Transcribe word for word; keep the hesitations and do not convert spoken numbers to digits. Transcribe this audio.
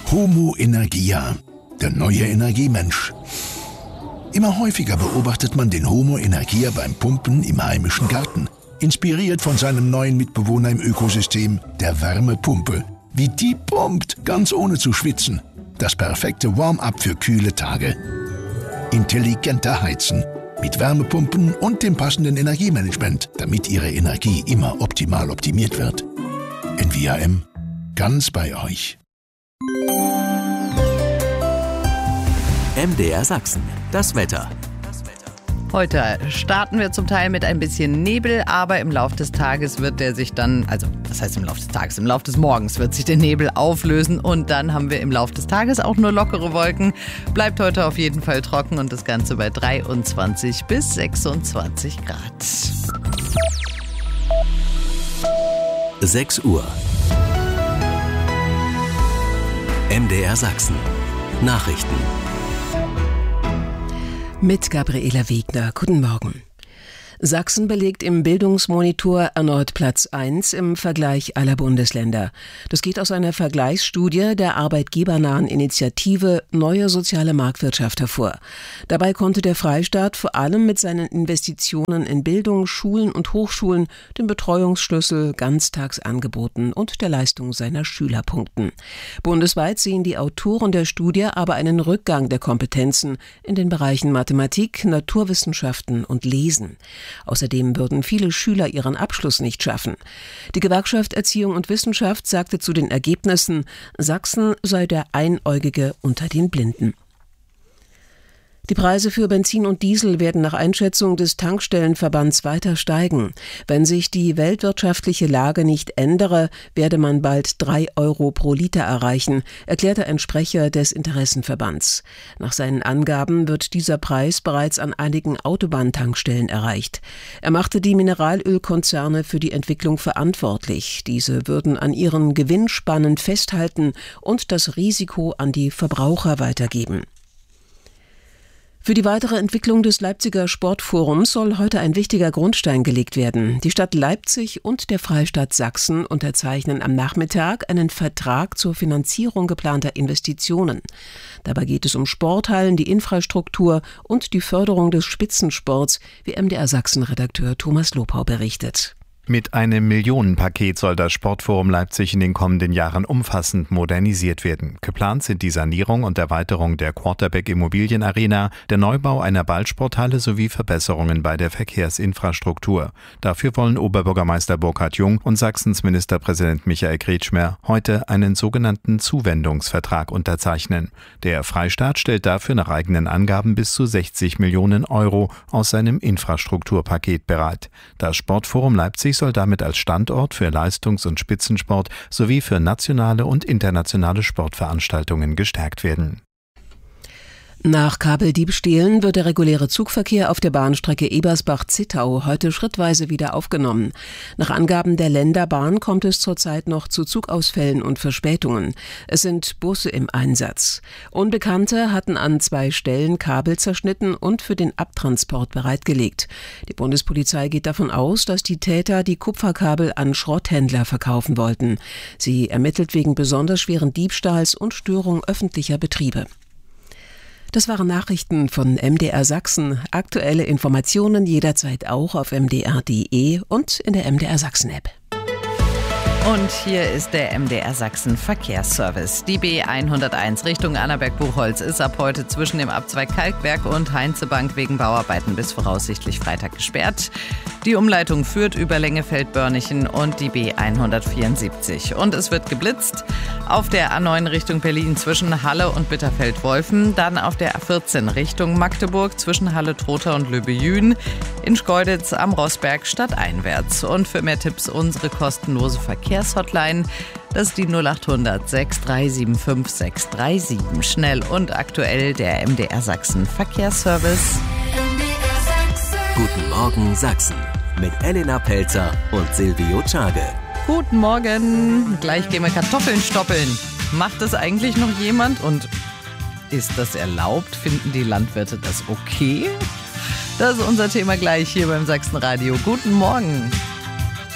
Homo Energia, der neue Energiemensch. Immer häufiger beobachtet man den Homo Energia beim Pumpen im heimischen Garten. Inspiriert von seinem neuen Mitbewohner im Ökosystem, der Wärmepumpe. Wie die pumpt, ganz ohne zu schwitzen. Das perfekte Warm-up für kühle Tage. Intelligenter Heizen. Mit Wärmepumpen und dem passenden Energiemanagement, damit Ihre Energie immer optimal optimiert wird. N V A M, ganz bei euch. M D R Sachsen, das Wetter. Heute starten wir zum Teil mit ein bisschen Nebel, aber im Laufe des Tages wird der sich dann, also was heißt im Laufe des Tages, im Laufe des Morgens wird sich der Nebel auflösen und dann haben wir im Laufe des Tages auch nur lockere Wolken. Bleibt heute auf jeden Fall trocken und das Ganze bei dreiundzwanzig bis sechsundzwanzig Grad. sechs Uhr. M D R Sachsen. Nachrichten. Mit Gabriela Wegner. Guten Morgen. Sachsen belegt im Bildungsmonitor erneut Platz eins im Vergleich aller Bundesländer. Das geht aus einer Vergleichsstudie der arbeitgebernahen Initiative Neue Soziale Marktwirtschaft hervor. Dabei konnte der Freistaat vor allem mit seinen Investitionen in Bildung, Schulen und Hochschulen den Betreuungsschlüssel, Ganztagsangeboten und der Leistung seiner Schüler punkten. Bundesweit sehen die Autoren der Studie aber einen Rückgang der Kompetenzen in den Bereichen Mathematik, Naturwissenschaften und Lesen. Außerdem würden viele Schüler ihren Abschluss nicht schaffen. Die Gewerkschaft Erziehung und Wissenschaft sagte zu den Ergebnissen, Sachsen sei der Einäugige unter den Blinden. Die Preise für Benzin und Diesel werden nach Einschätzung des Tankstellenverbands weiter steigen. Wenn sich die weltwirtschaftliche Lage nicht ändere, werde man bald drei Euro pro Liter erreichen, erklärte ein Sprecher des Interessenverbands. Nach seinen Angaben wird dieser Preis bereits an einigen Autobahntankstellen erreicht. Er machte die Mineralölkonzerne für die Entwicklung verantwortlich. Diese würden an ihren Gewinnspannen festhalten und das Risiko an die Verbraucher weitergeben. Für die weitere Entwicklung des Leipziger Sportforums soll heute ein wichtiger Grundstein gelegt werden. Die Stadt Leipzig und der Freistaat Sachsen unterzeichnen am Nachmittag einen Vertrag zur Finanzierung geplanter Investitionen. Dabei geht es um Sporthallen, die Infrastruktur und die Förderung des Spitzensports, wie M D R Sachsen-Redakteur Thomas Lopau berichtet. Mit einem Millionenpaket soll das Sportforum Leipzig in den kommenden Jahren umfassend modernisiert werden. Geplant sind die Sanierung und Erweiterung der Quarterback-Immobilienarena, der Neubau einer Ballsporthalle sowie Verbesserungen bei der Verkehrsinfrastruktur. Dafür wollen Oberbürgermeister Burkhard Jung und Sachsens Ministerpräsident Michael Kretschmer heute einen sogenannten Zuwendungsvertrag unterzeichnen. Der Freistaat stellt dafür nach eigenen Angaben bis zu sechzig Millionen Euro aus seinem Infrastrukturpaket bereit. Das Sportforum Leipzig soll damit als Standort für Leistungs- und Spitzensport sowie für nationale und internationale Sportveranstaltungen gestärkt werden. Nach Kabeldiebstählen wird der reguläre Zugverkehr auf der Bahnstrecke Ebersbach-Zittau heute schrittweise wieder aufgenommen. Nach Angaben der Länderbahn kommt es zurzeit noch zu Zugausfällen und Verspätungen. Es sind Busse im Einsatz. Unbekannte hatten an zwei Stellen Kabel zerschnitten und für den Abtransport bereitgelegt. Die Bundespolizei geht davon aus, dass die Täter die Kupferkabel an Schrotthändler verkaufen wollten. Sie ermittelt wegen besonders schweren Diebstahls und Störung öffentlicher Betriebe. Das waren Nachrichten von M D R Sachsen. Aktuelle Informationen jederzeit auch auf m d r punkt d e und in der M D R Sachsen App. Und hier ist der M D R Sachsen Verkehrsservice. Die B hunderteins Richtung Annaberg-Buchholz ist ab heute zwischen dem Abzweig Kalkberg und Heinzebank wegen Bauarbeiten bis voraussichtlich Freitag gesperrt. Die Umleitung führt über Lengefeld-Börnichen und die B hundertvierundsiebzig. Und es wird geblitzt auf der A neun Richtung Berlin zwischen Halle und Bitterfeld-Wolfen, dann auf der A vierzehn Richtung Magdeburg zwischen Halle-Trotha und Löbejün, in Schkeuditz am Rossberg stadteinwärts. Und für mehr Tipps unsere kostenlose Verkehrshotline, das ist die null acht hundert sechs drei sieben fünf sechs drei sieben. Schnell und aktuell der M D R Sachsen Verkehrsservice. Guten Morgen Sachsen mit Elena Pelzer und Silvio Czage. Guten Morgen. Gleich gehen wir Kartoffeln stoppeln. Macht das eigentlich noch jemand? Und ist das erlaubt? Finden die Landwirte das okay? Das ist unser Thema gleich hier beim Sachsenradio. Guten Morgen.